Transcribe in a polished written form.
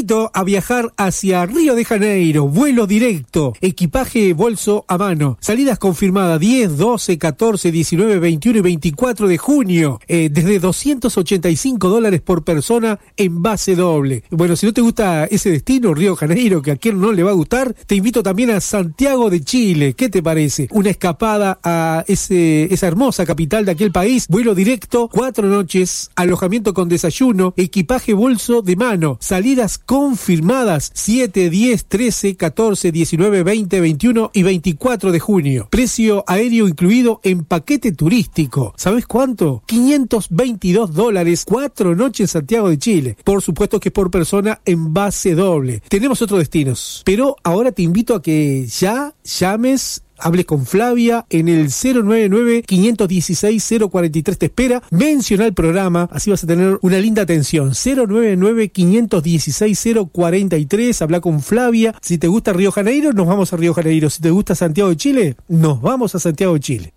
invito a viajar hacia Río de Janeiro, vuelo directo, equipaje bolso a mano, salidas confirmadas 10, 12, 14, 19, 21 y 24 de junio, desde $285 por persona en base doble. Bueno, si no te gusta ese destino, Río de Janeiro, que a quien no le va a gustar, te invito también a Santiago de Chile. ¿Qué te parece? Una escapada a esa hermosa capital de aquel país, vuelo directo, 4 noches, alojamiento con desayuno, equipaje bolso de mano, salidas confirmadas 7, 10, 13, 14, 19, 20, 21 y 24 de junio. Precio aéreo incluido en paquete turístico. ¿Sabes cuánto? $522, 4 noches en Santiago de Chile. Por supuesto que es por persona en base doble. Tenemos otros destinos, pero ahora te invito a que ya llames, hables con Flavia en el 099-516-043. Te espera. Menciona el programa, así vas a tener una linda atención. 099-516-043. Habla con Flavia. Si te gusta Río de Janeiro, nos vamos a Río de Janeiro. Si te gusta Santiago de Chile, nos vamos a Santiago de Chile.